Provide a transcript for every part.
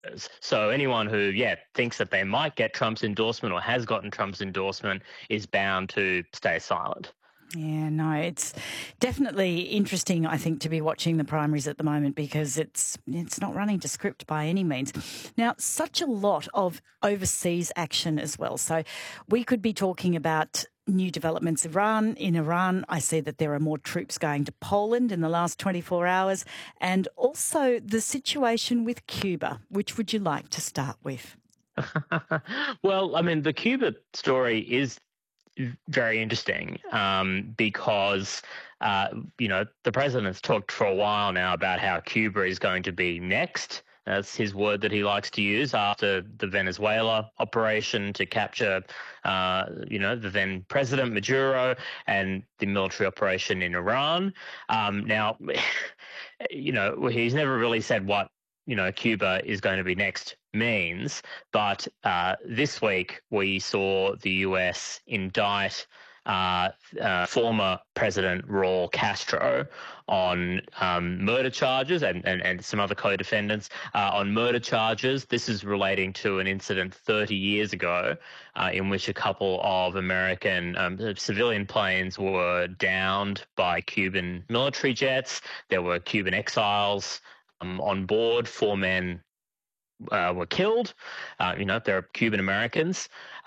So anyone who, thinks that they might get Trump's endorsement or has gotten Trump's endorsement is bound to stay silent. Yeah, no, it's definitely interesting, I think, to be watching the primaries at the moment because it's not running to script by any means. Now, such a lot of overseas action as well. So we could be talking about new developments. In Iran, I see that there are more troops going to Poland in the last 24 hours, and also the situation with Cuba. Which would you like to start with? Well, I mean, the Cuba story is very interesting because, the president's talked for a while now about how Cuba is going to be next. That's his word that he likes to use after the Venezuela operation to capture, the then president Maduro and the military operation in Iran. Now, he's never really said what Cuba is going to be next means. But this week we saw the US indict former President Raul Castro on murder charges and some other co-defendants on murder charges. This is relating to an incident 30 years ago in which a couple of American civilian planes were downed by Cuban military jets. There were Cuban exiles on board. 4 men were killed. They're Cuban Americans.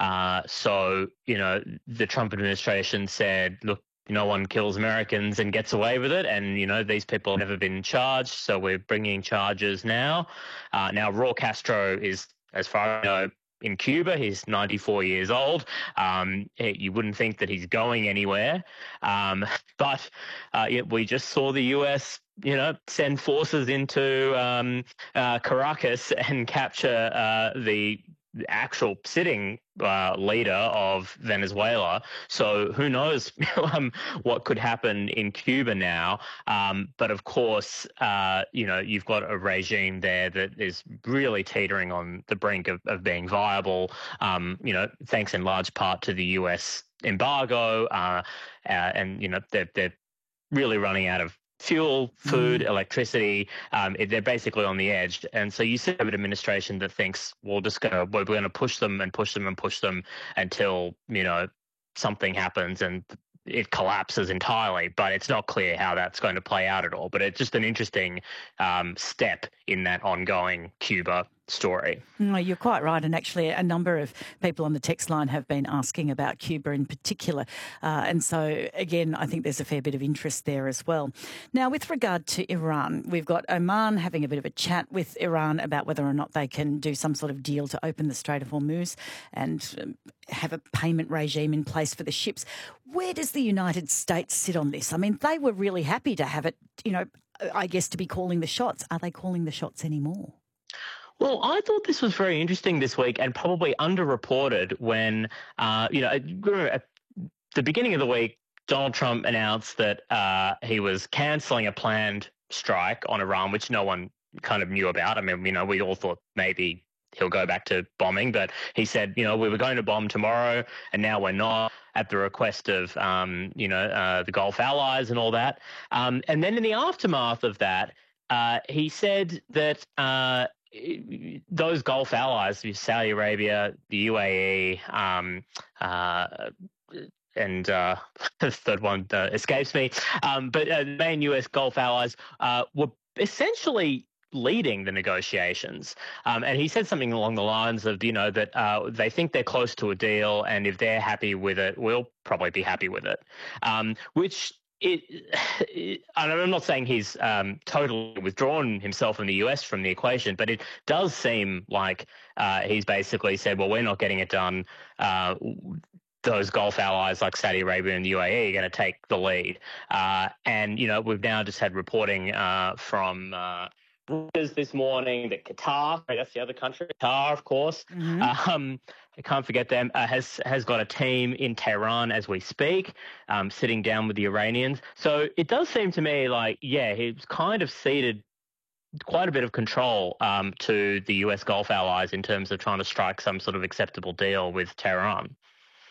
The Trump administration said, look, no one kills Americans and gets away with it. And, these people have never been charged. So we're bringing charges now. Now, Raul Castro is, as far as I know, in Cuba. He's 94 years old. You wouldn't think that he's going anywhere. But we just saw the US send forces into Caracas and capture the actual sitting leader of Venezuela. So who knows what could happen in Cuba now. But of course, you've got a regime there that is really teetering on the brink of being viable, thanks in large part to the US embargo. And, they're really running out of fuel, food, electricity. They're basically on the edge. And so you see an administration that thinks, we're going to push them and push them and push them until, something happens and it collapses entirely. But it's not clear how that's going to play out at all. But it's just an interesting step in that ongoing Cuba story. No, you're quite right. And actually, a number of people on the text line have been asking about Cuba in particular. And so, again, I think there's a fair bit of interest there as well. Now, with regard to Iran, we've got Oman having a bit of a chat with Iran about whether or not they can do some sort of deal to open the Strait of Hormuz and have a payment regime in place for the ships. Where does the United States sit on this? I mean, they were really happy to have it, I guess, to be calling the shots. Are they calling the shots anymore? Well, I thought this was very interesting this week and probably underreported when, at the beginning of the week, Donald Trump announced that he was cancelling a planned strike on Iran, which no one kind of knew about. I mean, we all thought maybe he'll go back to bombing, but he said, we were going to bomb tomorrow and now we're not, at the request of, the Gulf allies and all that. And then in the aftermath of that, he said that those Gulf allies, Saudi Arabia, the UAE, and the third one escapes me, but the main US Gulf allies were essentially leading the negotiations. And he said something along the lines of, that they think they're close to a deal, and if they're happy with it, we'll probably be happy with it, which I'm not saying he's totally withdrawn himself and the US from the equation, but it does seem like he's basically said, well, we're not getting it done. Those Gulf allies like Saudi Arabia and the UAE are going to take the lead. And, we've now just had reporting from Reuters this morning that Qatar, that's the other country, Qatar, of course, I can't forget them, has got a team in Tehran as we speak, sitting down with the Iranians. So it does seem to me like, he's kind of ceded quite a bit of control to the US Gulf allies in terms of trying to strike some sort of acceptable deal with Tehran.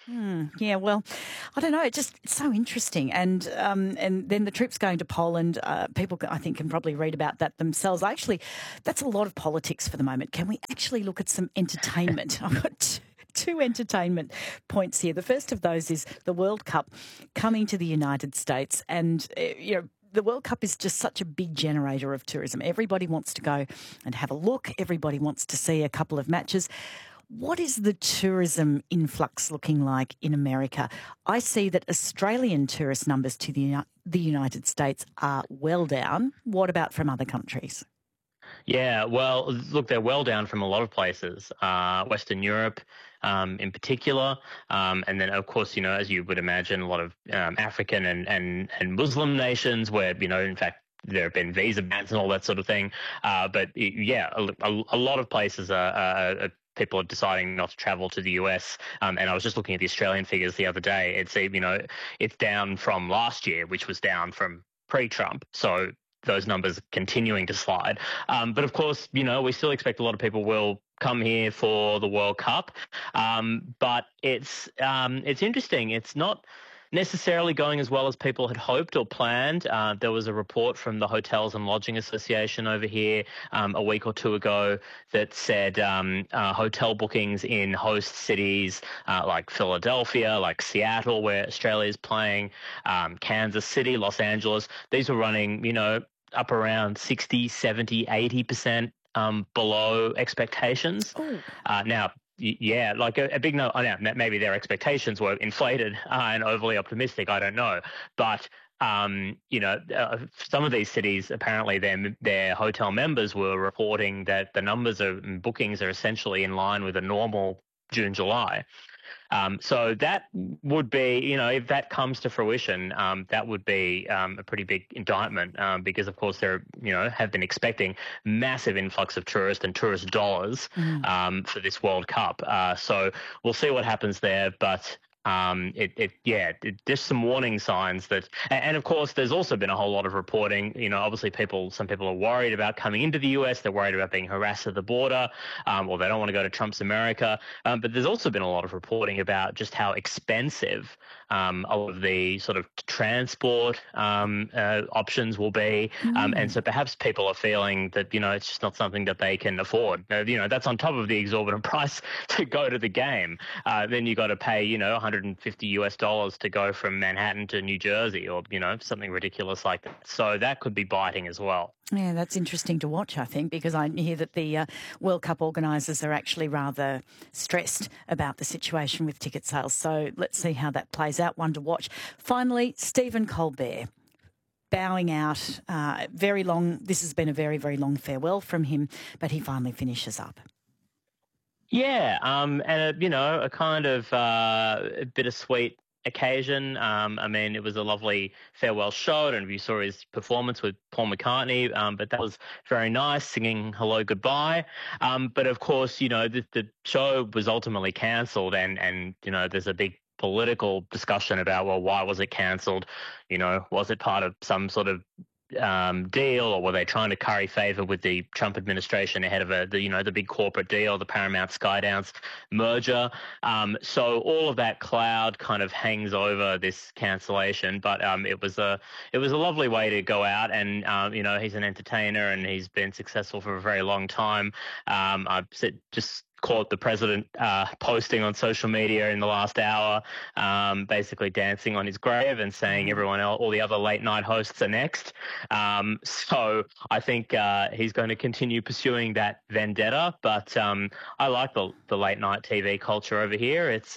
Yeah, well, I don't know. It's so interesting, and then the trips going to Poland. People, I think, can probably read about that themselves. Actually, that's a lot of politics for the moment. Can we actually look at some entertainment? I've got two entertainment points here. The first of those is the World Cup coming to the United States, and the World Cup is just such a big generator of tourism. Everybody wants to go and have a look. Everybody wants to see a couple of matches. What is the tourism influx looking like in America? I see that Australian tourist numbers to the United States are well down. What about from other countries? Yeah, well, look, they're well down from a lot of places, Western Europe in particular. And then, of course, as you would imagine, a lot of African and Muslim nations where, in fact, there have been visa bans and all that sort of thing. But yeah, a lot of places are people are deciding not to travel to the US. And I was just looking at the Australian figures the other day. It's down from last year, which was down from pre-Trump. So those numbers continuing to slide. But of course, we still expect a lot of people will come here for the World Cup. But it's interesting. It's not necessarily going as well as people had hoped or planned. There was a report from the Hotels and Lodging Association over here a week or two ago that said hotel bookings in host cities like Philadelphia, like Seattle, where Australia is playing, Kansas City, Los Angeles, these were running, up around 60, 70, 80% below expectations. Now, yeah, like a big no. Now, maybe their expectations were inflated and overly optimistic. I don't know, but some of these cities apparently their hotel members were reporting that the numbers of bookings are essentially in line with a normal June, July. So that would be, if that comes to fruition, that would be a pretty big indictment because, of course, there, have been expecting massive influx of tourists and tourist dollars for this World Cup. So we'll see what happens there, but. There's some warning signs that, and of course, there's also been a whole lot of reporting. Obviously, some people are worried about coming into the US. They're worried about being harassed at the border, or they don't want to go to Trump's America. But there's also been a lot of reporting about just how expensive a lot of the sort of transport options will be, and so perhaps people are feeling that it's just not something that they can afford. That's on top of the exorbitant price to go to the game. Then you got to pay $150 to go from Manhattan to New Jersey, or something ridiculous like that. So that could be biting as well. Yeah, that's interesting to watch, I think, because I hear that the World Cup organisers are actually rather stressed about the situation with ticket sales. So let's see how that plays out. One to watch. Finally, Stephen Colbert bowing out. Very long. This has been a very, very long farewell from him, but he finally finishes up. Yeah, and a kind of bittersweet occasion. I mean, it was a lovely farewell show, and you saw his performance with Paul McCartney, but that was very nice, singing Hello Goodbye. But of course, the show was ultimately cancelled, and there's a big political discussion about, well, why was it cancelled? Was it part of some sort of deal, or were they trying to curry favor with the Trump administration ahead of the big corporate deal, the Paramount Skydance merger? So all of that cloud kind of hangs over this cancellation, but it was a lovely way to go out, and he's an entertainer and he's been successful for a very long time. I've just caught the president posting on social media in the last hour, basically dancing on his grave and saying everyone else, all the other late night hosts are next. So I think he's going to continue pursuing that vendetta. But I like the late night TV culture over here. It's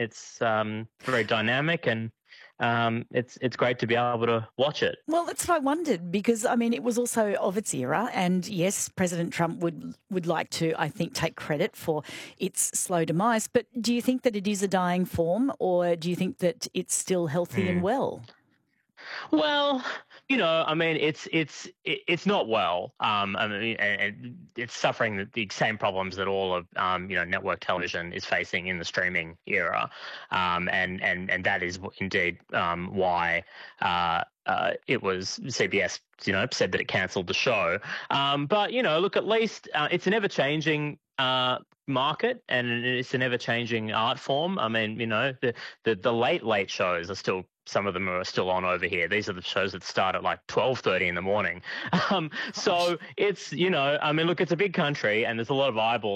very dynamic, and it's great to be able to watch it. Well, that's what I wondered, because I mean, it was also of its era, and yes, President Trump would like to, I think, take credit for its slow demise. But do you think that it is a dying form, or do you think that it's still healthy and well? Well, I mean, it's not well. I mean, and it's suffering the same problems that all of network television is facing in the streaming era, and that is indeed why it was CBS. Said that it cancelled the show. But look, at least it's an ever-changing market, and it's an ever-changing art form. I mean, the late shows are still, some of them are still on over here. These are the shows that start at like 12:30 in the morning. So it's, I mean, look, it's a big country and there's a lot of eyeballs